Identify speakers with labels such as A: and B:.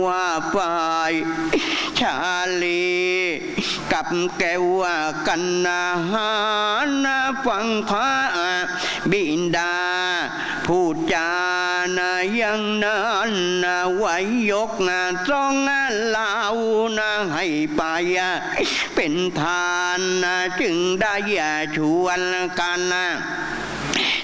A: ว่าฝ่ายชาลีกับแก้วกันนาหารฟังพระบิดาพูดจานะยังนั้นไว้ยกจ้องเล่าให้ไปเป็นทานจึงได้ชวนกัน